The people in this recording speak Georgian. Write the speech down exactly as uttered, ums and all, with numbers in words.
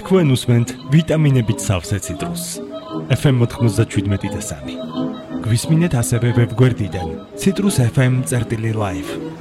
თქვენ უსმენთ ვიტამინებით სავსე ციტრუსს. ეფ ემ ninety-seven და სამი. გვისმინეთ ასევე ვებგვერდიდან citrus f m წერტილი live.